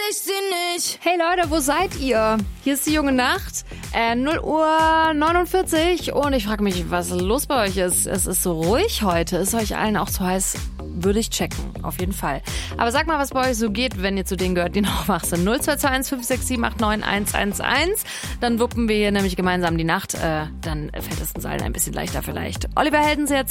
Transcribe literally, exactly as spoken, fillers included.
ich sie nicht. Hey Leute, wo seid ihr? Hier ist die junge Nacht, äh, null Uhr neunundvierzig und ich frage mich, was los bei euch ist. Es ist so ruhig heute. Ist euch allen auch zu heiß? Würde ich checken, auf jeden Fall. Aber sag mal, was bei euch so geht, wenn ihr zu denen gehört, die noch wach sind. null zwei zwei eins fünf sechs sieben acht neun eins eins eins. Dann wuppen wir hier nämlich gemeinsam die Nacht. Äh, dann fällt es uns allen ein bisschen leichter vielleicht. Oliver Heldens jetzt.